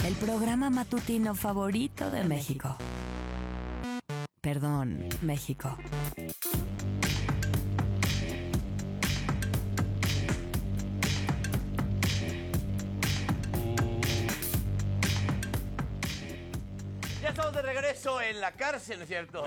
El programa matutino favorito de México. Perdón, México. Ya estamos de regreso en la cárcel, ¿no es cierto?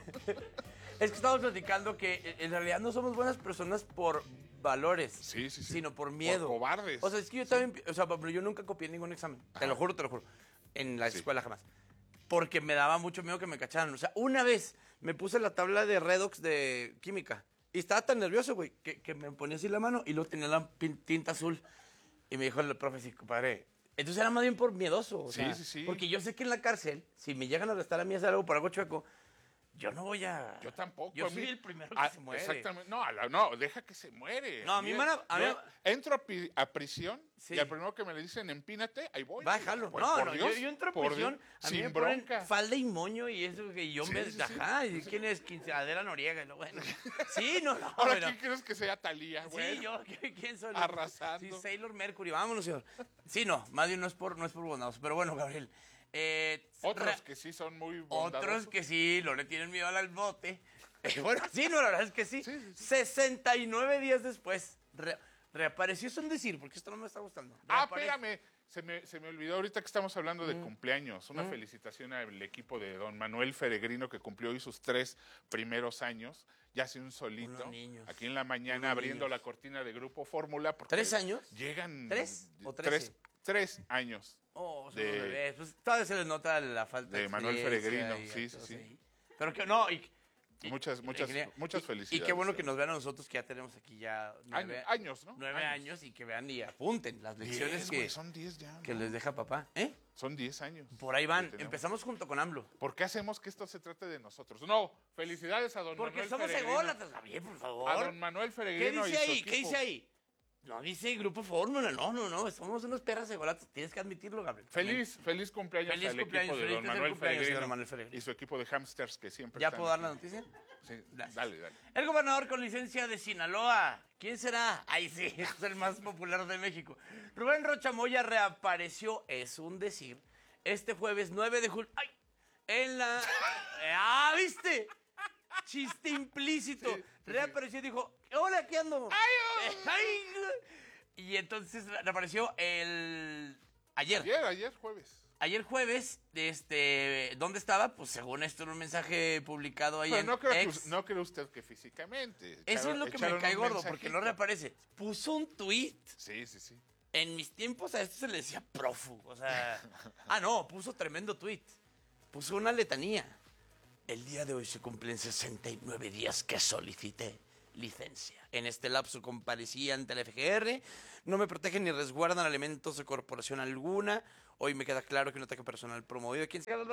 Es que estamos platicando que en realidad no somos buenas personas por valores, sino por miedo. Por cobardes. O sea, es que yo también, o sea, yo nunca copié ningún examen, te lo juro, en la escuela jamás. Porque me daba mucho miedo que me cacharan. O sea, una vez me puse la tabla de redox de química y estaba tan nervioso, güey, que me ponía así la mano y luego tenía la tinta azul. Y me dijo el profe, sí, compadre. Entonces era más bien por miedoso. O sea, porque yo sé que en la cárcel, si me llegan a arrestar a mí hacer algo por algo chueco, yo no voy a... Yo tampoco. Yo soy el primero que se muere. Exactamente. No, deja que se muere. No, a mí me van a... Entro a prisión y al primero que me le dicen empínate, ahí voy. Bájalo. Pues, no, yo entro a prisión, a mí sin me ponen bronca. falda y moño y eso que yo me... Ajá, ¿y quién es? Adela Noriega y lo bueno. Sí, no. Ahora, pero... ¿quién crees que sea Talía? Sí, yo, ¿quién soy? Arrasando. Sí, Sailor Mercury, vámonos, señor. Sí, no, más bien no es por bondadoso, pero bueno, Gabriel. Otros que sí son muy bondadosos. Otros que sí, no le tienen miedo al bote. Bueno, sí, no, la verdad es que sí. 69 días después, reapareció, es un decir, porque esto no me está gustando. Espérame, se me olvidó ahorita que estamos hablando de cumpleaños. Una felicitación al equipo de don Manuel Feregrino, que cumplió hoy sus 3 primeros años. Ya hace un solito, aquí en la mañana, abriendo la cortina de Grupo Fórmula. ¿3 años? Llegan... ¿3 o 13? 3 años. Oh, son bebés. Pues todavía se les nota la falta de Manuel Feregrino, sí. Pero que no, muchas felicidades. Y qué bueno que nos vean a nosotros, que ya tenemos aquí ya 9 años, ¿no? 9 años, y que vean y apunten las lecciones son 10 ya, que les deja papá. Son 10 años. Por ahí van. Empezamos junto con AMLO. ¿Por qué hacemos que esto se trate de nosotros? No, felicidades a don Manuel Feregrino. Porque somos ególatras, Gabriel, por favor. A don Manuel Feregrino. ¿Qué dice ahí? ¿Qué dice ahí? No dice Grupo Fórmula, no, somos unos perras ególatras, tienes que admitirlo, Gabriel. Feliz cumpleaños al equipo de don Manuel Feregrino y su equipo de hamsters que siempre ¿Ya puedo dar la noticia? Sí, dale. El gobernador con licencia de Sinaloa, ¿quién será? Ay, sí, es el más popular de México. Rubén Rocha Moya reapareció, es un decir, este jueves 9 de julio, ¡ay! En la... ¿Viste? Chiste implícito. Reapareció y dijo, hola, aquí ando. ¡Ay! Y entonces reapareció ayer jueves. Ayer jueves, ¿dónde estaba? Pues según esto en un mensaje publicado ahí en X. No cree usted que físicamente. Eso es lo que me cae gordo, porque no reaparece. Puso un tuit. Sí. En mis tiempos a esto se le decía prófugo, o sea... no, puso tremendo tuit. Puso una letanía. El día de hoy se cumplen 69 días que solicité licencia. En este lapso comparecí ante la FGR. No me protegen ni resguardan elementos de corporación alguna. Hoy me queda claro que un ataque personal promovido. ¿Quién se queda?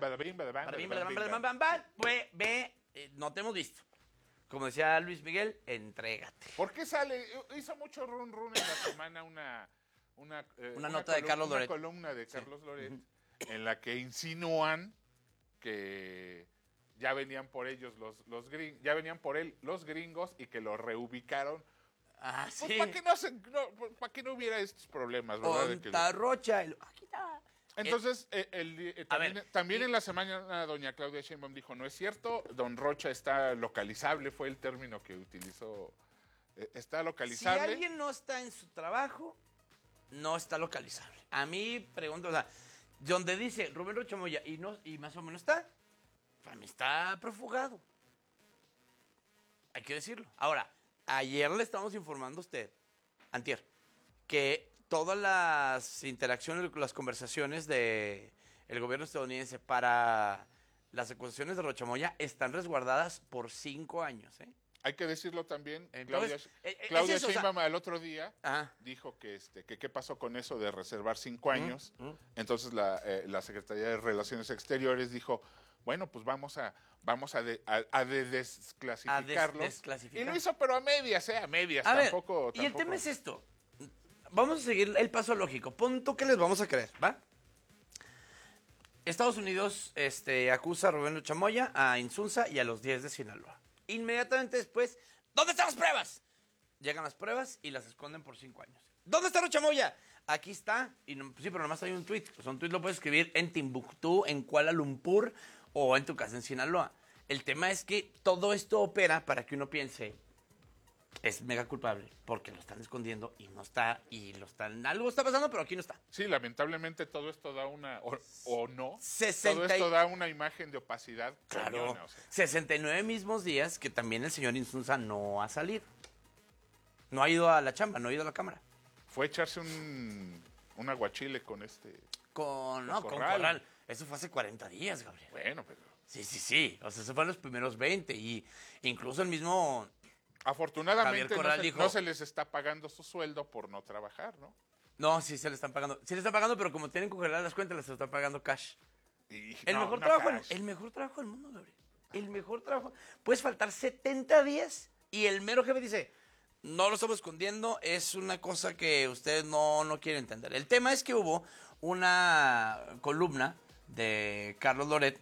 No te hemos visto. Como decía Luis Miguel, entrégate. ¿Por qué sale? Hizo mucho run en la semana una nota de Carlos Loret. Una columna de Carlos Loret en la que insinúan que ya venían por ellos los gringos y que los reubicaron. Sí. Pues, ¿para que no hubiera estos problemas, verdad? Rocha. Aquí está. Entonces, también en la semana doña Claudia Sheinbaum dijo, no es cierto, don Rocha está localizable, fue el término que utilizó. Está localizable. Si alguien no está en su trabajo, no está localizable. A mí, pregunto, o sea, donde dice Rubén Rocha Moya y más o menos está, para mí está profugado. Hay que decirlo. Ahora, ayer le estamos informando a usted, antier, que todas las interacciones, las conversaciones del gobierno estadounidense para las acusaciones de Rocha Moya están resguardadas por 5 años, Hay que decirlo también. Entonces, Claudia Sheinbaum el otro día dijo que qué pasó con eso de reservar 5 años. Entonces la Secretaría de Relaciones Exteriores dijo, bueno, pues vamos a desclasificarlo. Y lo hizo, pero a medias, tampoco. Y el tema es esto. Vamos a seguir el paso lógico. Pon tú que les vamos a creer, ¿va? Estados Unidos acusa a Rubén Rocha Moya, a Insunza y a los 10 de Sinaloa. Inmediatamente después, ¿dónde están las pruebas? Llegan las pruebas y las esconden por 5 años. ¿Dónde está Rocha Moya? aquí está. Y sí, pero nomás hay un tweet. Pues un tweet lo puedes escribir en Timbuktu, en Kuala Lumpur o en tu casa en Sinaloa. El tema es que todo esto opera para que uno piense, es mega culpable, porque lo están escondiendo y no está, algo está pasando, pero aquí no está. Sí, lamentablemente todo esto da una, o no, 60 todo esto da una imagen de opacidad. Claro, cañona, o sea. 69 mismos días que también el señor Insunza no ha salido. No ha ido a la chamba, no ha ido a la cámara. Fue echarse un aguachile con Con Corral. Corral. Eso fue hace 40 días, Gabriel. Bueno, pero... Sí. O sea, eso fue en los primeros 20. Y incluso el mismo... Afortunadamente Javier Corral dijo, no se les está pagando su sueldo por no trabajar, ¿no? No, sí se le están pagando. Sí le están pagando, pero como tienen congeladas las cuentas, les están pagando cash. El mejor trabajo del mundo, Gabriel. El mejor trabajo. Puedes faltar 70 días y el mero jefe dice, no lo estamos escondiendo, es una cosa que ustedes no quieren entender. El tema es que hubo una columna de Carlos Loret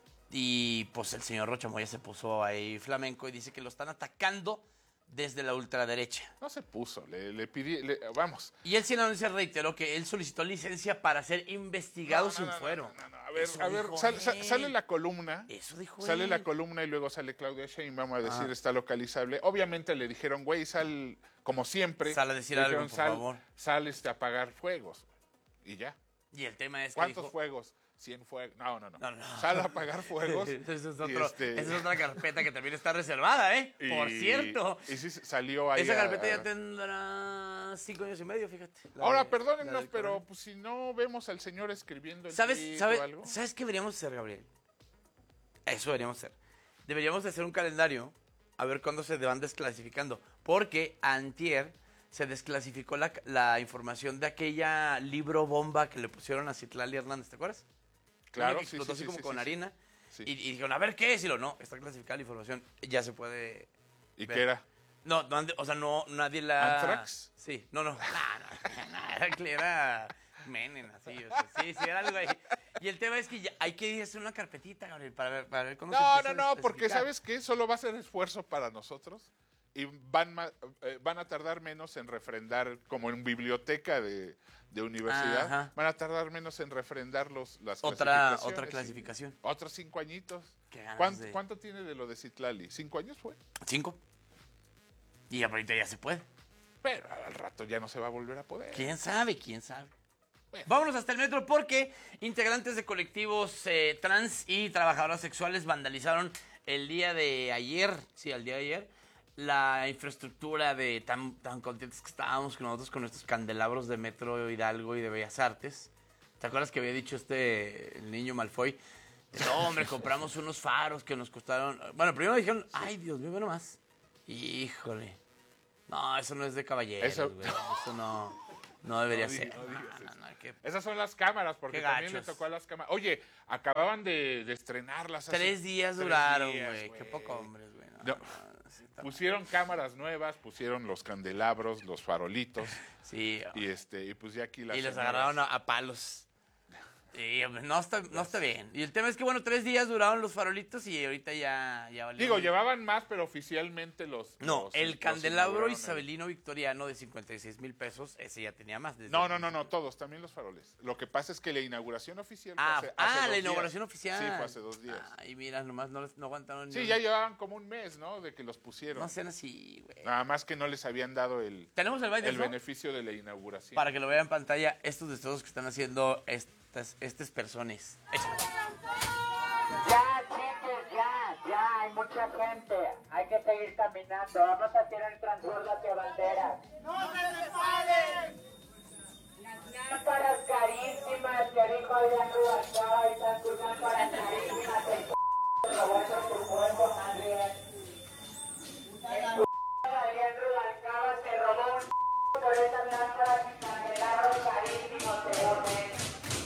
y pues el señor Rocha Moya se puso ahí flamenco y dice que lo están atacando desde la ultraderecha. No se puso, le pidí, vamos. Y él sí en la noticia reiteró que él solicitó licencia para ser investigado sin fuero. No. A ver, sale la columna. Eso dijo Sale él. la columna y luego sale Claudia Sheinbaum a decir está localizable. Obviamente le dijeron, güey, sal, como siempre. Sal a decir le algo, dijeron, por favor. Sal a apagar fuegos. Y ya. Y el tema es que ¿Cuántos dijo, fuegos? 100 fuegos. No. No. Sal a apagar fuegos. Esa es y otra carpeta que también está reservada, ¿eh? Por cierto. Y sí salió ahí. Esa carpeta ya tendrá 5 años y medio, fíjate. Ahora, perdónennos, pero pues, si no vemos al señor escribiendo el tweet o algo. ¿Sabes qué deberíamos hacer, Gabriel? Eso deberíamos hacer. Deberíamos de hacer un calendario a ver cuándo se van desclasificando. Porque antier se desclasificó la información de aquella libro bomba que le pusieron a Citlali Hernández, ¿te acuerdas? Claro, que explotó así como con harina. Sí. Y dijeron, a ver, ¿qué es? Y no, está clasificada la información. Ya se puede ¿Y ver. qué era? No, o sea, nadie la... ¿Anthrax? Sí, no. Era Menem, así. O sea, sí, era algo ahí. Y el tema es que hay que hacer una carpetita, Gabriel, para ver cómo se empieza No, a porque desclasificar. ¿sabes qué? Solo va a ser esfuerzo para nosotros y van a tardar menos en refrendar, como en biblioteca de universidad, Ajá. van a tardar menos en refrendar las Otra clasificaciones. clasificación. Otros 5 añitos. Qué ganas ¿Cuánto tiene de lo de Citlali? ¿5 años fue? 5. Y ahorita ya se puede. Pero al rato ya no se va a volver a poder. ¿Quién sabe? Bueno. Vámonos hasta el metro porque integrantes de colectivos trans y trabajadoras sexuales vandalizaron el día de ayer, la infraestructura de tan contentos que estábamos con nosotros con nuestros candelabros de Metro Hidalgo y de Bellas Artes. ¿Te acuerdas que había dicho el niño Malfoy? No, hombre, compramos unos faros que nos costaron... Bueno, primero dijeron, ay, Dios mío, ve nomás. Híjole. No, eso no es de caballeros, Eso- güey. Eso no debería ser. No digas eso. qué Esas son las cámaras, porque Qué también le gachos. tocó a las cámaras. Oye, acababan de estrenarlas. hace 3 días 3 duraron, días, güey. Qué poco hombres, güey. No. Pusieron cámaras nuevas, pusieron los candelabros, los farolitos, Sí. y pues ya aquí las Y los señoras- agarraron a palos. Sí, hombre, no está bien. Y el tema es que, bueno, 3 días duraron los farolitos y ahorita ya valió. Digo, llevaban más, pero oficialmente los... No, los- el los candelabro inauguraron isabelino victoriano de 56,000 pesos, ese ya tenía más. desde No, el principio. todos, también los faroles. Lo que pasa es que la inauguración oficial Ah, fue hace 2 la días. inauguración oficial. Sí, fue hace 2 días. Ay, mira, nomás no aguantaron ni Sí, un- ya llevaban como un mes, ¿no? De que los pusieron. No sean así, güey. Nada más que no les habían dado el Tenemos el baile, ¿no? beneficio de la inauguración. Para que lo vean en pantalla, estos destrozos que están haciendo estas personas. Échale. Ya, chicos, ya, hay mucha gente. Hay que seguir caminando. Vamos a tirar el transbordo hacia banderas. ¡No se separen! Las lámparas carísimas que dijo Adrián Rubalcaba, están tus lámparas carísimas. El c*** robando tu cuerpo, Adrián. El c*** Adrián Rubalcaba se robó un c*** por esas lámparas y candelabros carísimos, señores.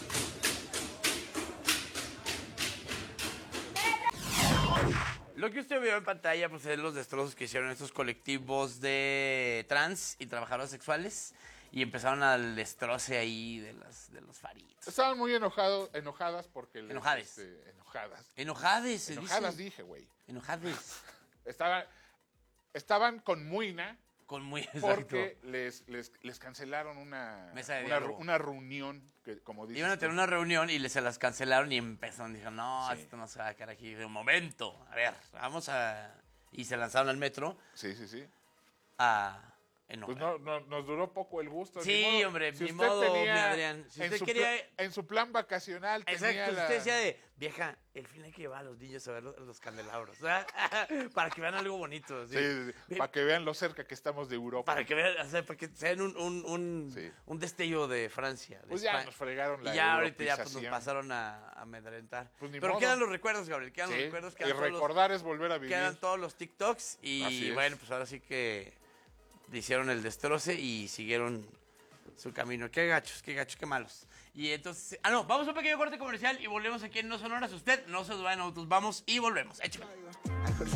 Lo que usted vio en pantalla pues es los destrozos que hicieron estos colectivos de trans y trabajadoras sexuales y empezaron al destroce ahí de los faritos. Estaban muy enojadas porque... Enojades. Enojadas. Enojades, se Enojadas dice. dije, güey. Enojades. Estaban con muina Porque les cancelaron Mesa de diálogo. una reunión, que, como dices. Iban a tener una reunión y se las cancelaron y empezaron. Dijeron, no, esto no se va a quedar aquí. De un momento, a ver, vamos a... Y se lanzaron al metro. Sí. A... Pues nos duró poco el gusto. Sí, hombre, ni modo, mi Adrián. Si usted quería... En su plan vacacional tenía Exacto, usted decía de, vieja, el fin hay que llevar a los niños a ver los candelabros, ¿verdad? Para que vean algo bonito. Sí, para que vean lo cerca que estamos de Europa. Para que vean, o sea, para que sean un destello de Francia. Pues ya nos fregaron la ya ahorita ya pues, nos pasaron a amedrentar. Pues pero modo. quedan los recuerdos, Gabriel, quedan los recuerdos. Y recordar es volver a vivir. Quedan todos los TikToks y bueno, pues ahora sí que hicieron el destroce y siguieron su camino. Qué gachos, qué malos. Y entonces, vamos a un pequeño corte comercial y volvemos aquí en No Sonoras. Usted no se duda, nosotros vamos y volvemos. Échame.